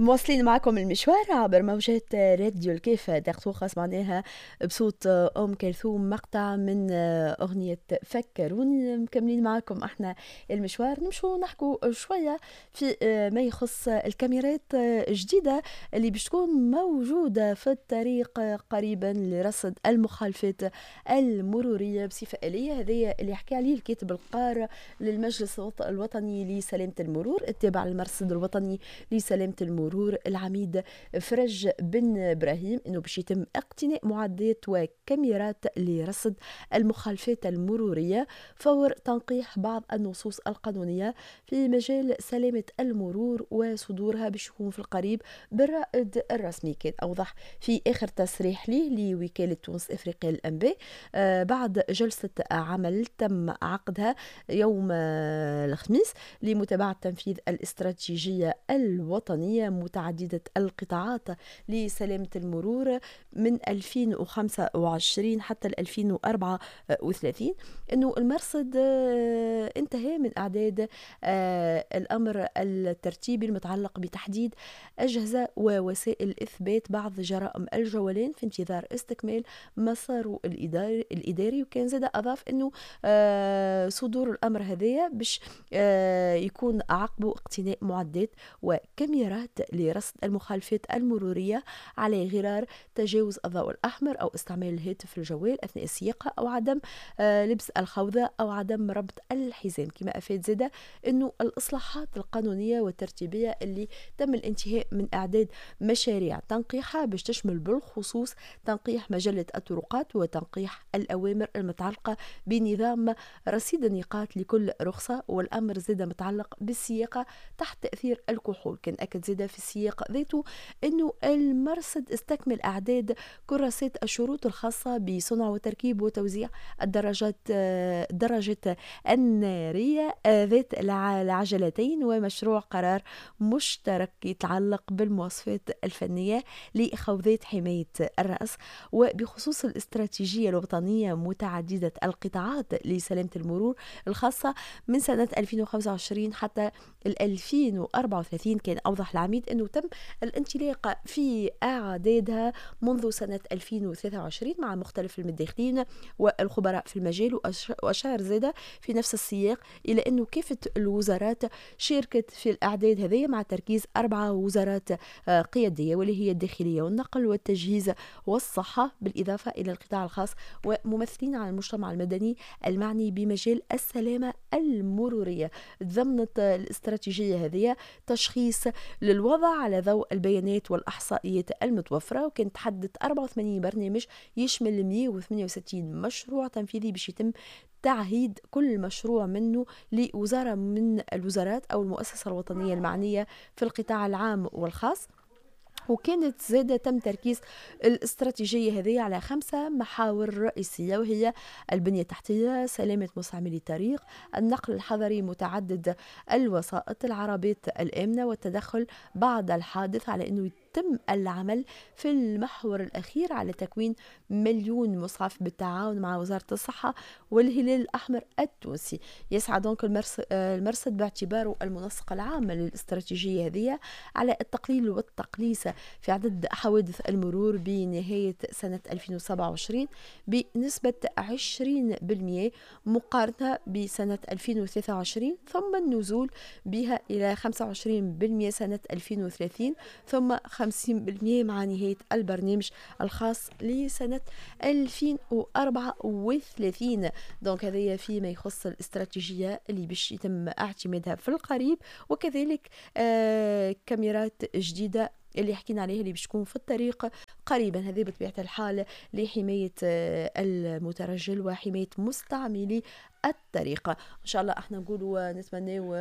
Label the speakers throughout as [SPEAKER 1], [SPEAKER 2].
[SPEAKER 1] مواصلين معكم المشوار عبر موجات راديو الكيف دقيقة سمعناها بصوت أم كلثوم مقطع من أغنية فكروني. مكملين معكم احنا المشوار، نمشوا نحكوا شوية في ما يخص الكاميرات الجديدة اللي باش تكون موجودة في الطريق قريبا لرصد المخالفات المرورية بصفة آلية. هذا اللي يحكي عليه الكاتب القار للمجلس الوطني لسلامة المرور التابع للمرصد الوطني لسلامة المرور العميد فرج بن إبراهيم إنه باش يتم اقتناء معدات وكاميرات لرصد المخالفات المرورية فور تنقيح بعض النصوص القانونية في مجال سلامة المرور وصدورها باش يكون في القريب بالرائد الرسمي. كان أوضح في آخر تصريح ليه لوكالة تونس إفريقيا للأنباء بعد جلسة عمل تم عقدها يوم الخميس لمتابعة تنفيذ الاستراتيجية الوطنية متعددة القطاعات لسلامة المرور من 2025 حتى 2034. انه المرصد انتهى من اعداد الامر الترتيبي المتعلق بتحديد اجهزة ووسائل اثبات بعض جرائم الجولان في انتظار استكمال مساره الاداري. وكان زاد اضاف انه صدور الامر هذايا باش يكون عقبه اقتناء معدات وكاميرات لرصد المخالفات المرورية على غرار تجاوز الضوء الأحمر أو استعمال الهاتف الجوال أثناء السياقة أو عدم لبس الخوذة أو عدم ربط الحزام. كما أفاد زادة أنه الإصلاحات القانونية والترتيبية اللي تم الانتهاء من إعداد مشاريع تنقيحها باش تشمل بالخصوص تنقيح مجلة الطرقات وتنقيح الأوامر المتعلقة بنظام رصيد النقاط لكل رخصة. والأمر زاد متعلق بالسياقة تحت تأثير الكحول. كان أكد زادة في السياق ذاته أنه المرصد استكمل أعداد كراسات الشروط الخاصة بصنع وتركيب وتوزيع الدراجات النارية ذات العجلتين ومشروع قرار مشترك يتعلق بالمواصفات الفنية لخوذات حماية الرأس. وبخصوص الاستراتيجية الوطنية متعددة القطاعات لسلامة المرور الخاصة من سنة 2025 حتى 2034 كان أوضح العميد أنه تم الانطلاق في أعدادها منذ سنة 2023 مع مختلف المتداخلين والخبراء في المجال. وأشار زادة في نفس السياق إلى أنه كافة الوزارات شاركت في الأعداد هذه مع تركيز 4 وزارات قيادية واللي هي الداخلية والنقل والتجهيز والصحة بالإضافة إلى القطاع الخاص وممثلين عن المجتمع المدني المعني بمجال السلامة المرورية. ضمنت الاستراتيجية هذه تشخيص للوضع على ضوء البيانات والإحصائيات المتوفرة، وكانت تحدد 84 برنامج يشمل 168 مشروع تنفيذي باش يتم تعهيد كل مشروع منه لوزارة من الوزارات أو المؤسسة الوطنية المعنية في القطاع العام والخاص. وكانت زادة تم تركيز الاستراتيجية هذه على 5 محاور رئيسية وهي البنية التحتية، سلامة مستعملي الطريق، النقل الحضري متعدد الوسائط، العربات الآمنة، والتدخل بعد الحادث، على أنه يتم العمل في المحور الأخير على تكوين 1,000,000 مصحف بالتعاون مع وزارة الصحة والهلال الأحمر التونسي. يسعى دونك المرصد باعتباره المنسق العام للاستراتيجية هذه على التقليل والتقليص في عدد حوادث المرور بنهاية سنة 2027 بنسبة 20% مقارنة بسنة 2023، ثم النزول بها إلى 25% سنة 2030، ثم 50% مع نهاية البرنامج الخاص لسنة 2034. دونك هذا فيما يخص الاستراتيجية اللي باش يتم اعتمادها في القريب. وكذلك كاميرات جديدة اللي حكينا عليها اللي باش تكون في الطريق قريبا. هذه بطبيعة الحال لحماية المترجل وحماية مستعملي الطريق. ان شاء الله احنا نقولوا نتمنوا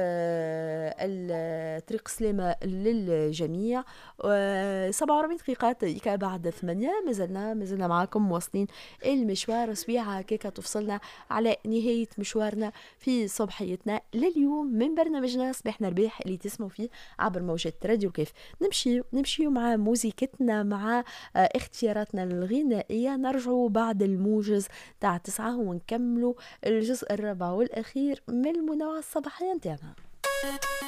[SPEAKER 1] الطريق سلامة للجميع. 47 دقيقة بعد 8 مازلنا معكم مواصلين المشوار. سويعة هكاك تفصلنا على نهاية مشوارنا في صباحيتنا لليوم من برنامجنا صباحنا ربيح اللي تسمعوا فيه عبر موجات راديو كيف. نمشي مع موزيكتنا مع اختياراتنا الغنائية. نرجعوا بعد الموجز تاع 9 ونكملوا الجزء الرابع والأخير من المنوعة الصباحية نتاعنا.